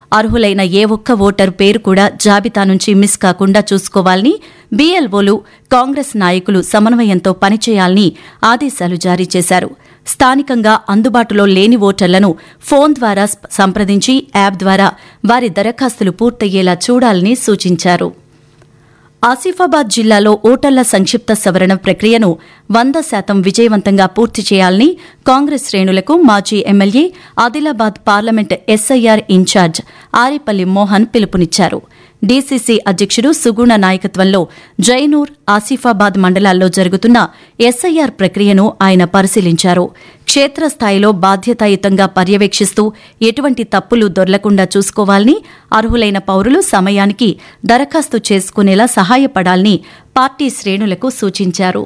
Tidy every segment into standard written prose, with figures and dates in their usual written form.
అర్హులైన ఏ ఒక్క ఓటరు పేరు కూడా జాబితా నుంచి మిస్ కాకుండా చూసుకోవాలని బీఎల్ఓలు, కాంగ్రెస్ నాయకులు సమన్వయంతో పనిచేయాలని ఆదేశాలు జారీ చేశారు. స్థానికంగా అందుబాటులో లేని ఓటర్లను ఫోన్ ద్వారా సంప్రదించి యాప్ ద్వారా వారి దరఖాస్తులు పూర్తయ్యేలా చూడాలని సూచించారు. ఆసిఫాబాద్ జిల్లాలో ఓటర్ల సంక్షిప్త సవరణ ప్రక్రియను 100% విజయవంతంగా పూర్తి చేయాలని కాంగ్రెస్ శ్రేణులకు మాజీ MLA, Adilabad parliament SIR incharge Arepalli Mohan పిలుపునిచ్చారు. డీసీసీ అధ్యక్షుడు సుగుణ నాయకత్వంలో జైనూర్, ఆసిఫాబాద్ మండలాల్లో జరుగుతున్న ఎస్ఐఆర్ ప్రక్రియను ఆయన పరిశీలించారు. క్షేత్రస్థాయిలో బాధ్యతాయుతంగా పర్యవేక్షిస్తూ ఎటువంటి తప్పులు దొర్లకుండా చూసుకోవాలని, అర్హులైన పౌరులు సమయానికి దరఖాస్తు చేసుకునేలా సహాయపడాలని పార్టీ శ్రేణులకు సూచించారు.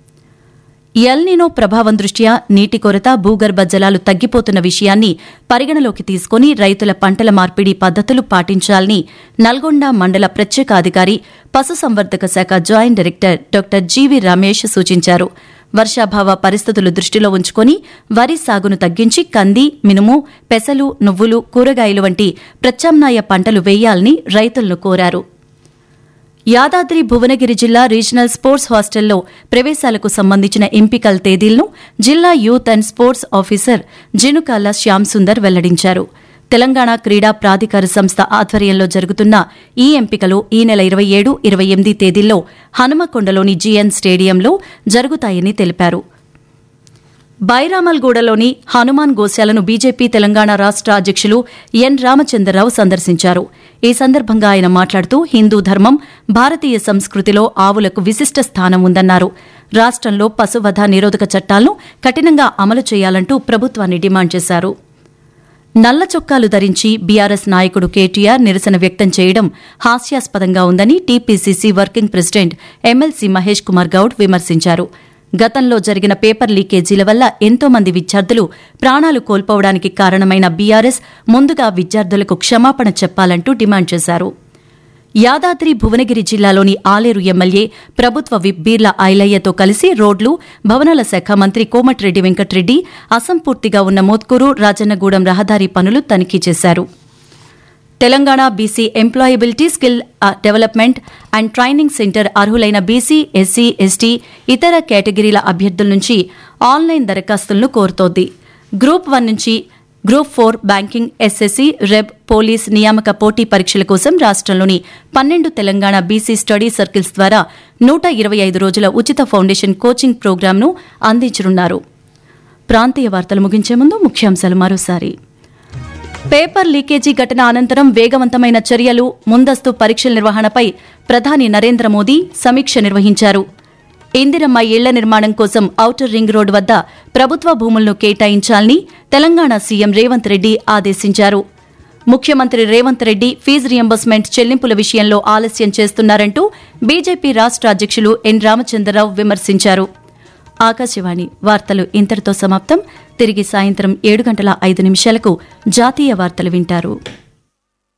ఎల్నినో ప్రభావం దృష్ట్యా నీటి కొరత, భూగర్భ జలాలు తగ్గిపోతున్న విషయాన్ని పరిగణలోకి తీసుకుని రైతుల పంటల మార్పిడి పద్దతులు పాటించాలని నల్గొండ మండల ప్రత్యేక అధికారి, పశుసంవర్ధక శాఖ joint director doctor GV Ramesh సూచించారు. వర్షాభావ పరిస్థితులు దృష్టిలో ఉంచుకుని వరి సాగును తగ్గించి కంది, మినుము, పెసలు, నువ్వులు, కూరగాయలు వంటి ప్రత్యామ్నాయ పంటలు వేయాలని రైతులను కోరారు. యాదాద్రి భువనగిరి జిల్లా రీజనల్ స్పోర్ట్స్ హాస్టల్లో ప్రవేశాలకు సంబంధించిన ఎంపికల తేదీలను జిల్లా youth and sports officer Jinukala Shyam Sundar వెల్లడించారు. తెలంగాణ క్రీడా ప్రాధికార సంస్థ ఆధ్వర్యంలో జరుగుతున్న ఈ ఎంపికలు ఈ నెల 27, 28 తేదీల్లో హనుమకొండలోని జీఎన్ స్టేడియంలో జరుగుతాయని తెలిపారు. బైరామల్గూడలోని హనుమాన్ గోశాలను బీజేపీ తెలంగాణ రాష్ట అధ్యక్షులు ఎన్ రామచంద్రరావు సందర్శించారు. ఈ సందర్భంగా ఆయన మాట్లాడుతూ హిందూ ధర్మం, భారతీయ సంస్కృతిలో ఆవులకు విశిష్ట స్థానం ఉందన్నారు. రాష్టంలో పశువధ నిరోధక చట్టాలను కఠినంగా అమలు చేయాలంటూ ప్రభుత్వాన్ని డిమాండ్ చేశారు. నల్ల చొక్కాలు ధరించి బీఆర్ఎస్ నాయకుడు కేటీఆర్ నిరసన వ్యక్తం చేయడం హాస్యాస్పదంగా ఉందని TPCC working president MLC Mahesh Kumar Goud విమర్శించారు. గతంలో జరిగిన పేపర్ లీకేజీల వల్ల ఎంతో మంది విద్యార్థులు ప్రాణాలు కోల్పోవడానికి కారణమైన బీఆర్ఎస్ ముందుగా విద్యార్థులకు క్షమాపణ చెప్పాలంటూ డిమాండ్ చేశారు. యాదాద్రి భువనగిరి జిల్లాలోని ఆలేరు ఎమ్మెల్యే ప్రభుత్వ విప్ బీర్ల ఐలయ్యతో కలిసి రోడ్లు, భవనాల శాఖ మంత్రి కోమటిరెడ్డి వెంకటరెడ్డి అసంపూర్తిగా ఉన్న మోత్కూరు, రాజన్నగూడెం రహదారి పనులు తనిఖీ చేశారు. Telangana BC employability skill development and training centre అర్హులైన బీసీ, ఎస్సీ, ఎస్టీ, ఇతర కేటగిరీల అభ్యర్థుల నుంచి ఆన్లైన్ దరఖాస్తులను కోరుతోంది. గ్రూప్ 1 నుంచి గ్రూప్ 4 బ్యాంకింగ్, ఎస్ఎస్సీ, రెబ్, పోలీస్ నియామక పోటీ పరీక్షల కోసం రాష్టంలోని 12 తెలంగాణ బీసీ స్టడీ సర్కిల్స్ ద్వారా 125 రోజుల ఉచిత ఫౌండేషన్ కోచింగ్ ప్రోగ్రాంను అందించనున్నారు. ప్రాంతీయ వార్తలు ముగించే ముందు ముఖ్యాంశాలు మరోసారి. పేపర్ లీకేజీ ఘటన అనంతరం వేగవంతమైన చర్యలు, ముందస్తు పరీక్షల నిర్వహణపై ప్రధాని నరేంద్ర మోదీ సమీక్ష నిర్వహించారు. ఇందిరమ్మ ఇళ్ల నిర్మాణం కోసం ఔటర్ రింగ్ రోడ్డు వద్ద ప్రభుత్వ భూములను కేటాయించాలని తెలంగాణ సీఎం రేవంత్ రెడ్డి ఆదేశించారు. ముఖ్యమంత్రి రేవంత్ రెడ్డి ఫీజు రియంబర్స్మెంట్ చెల్లింపుల విషయంలో ఆలస్యం చేస్తున్నారంటూ బీజేపీ రాష్ట అధ్యక్షులు ఎన్ రామచంద్రరావు విమర్శించారు. ఆకాశవాణి వార్తలు ఇంతటితో సమాప్తం. తిరిగి సాయంత్రం 7:05 జాతీయ వార్తలు వింటారు.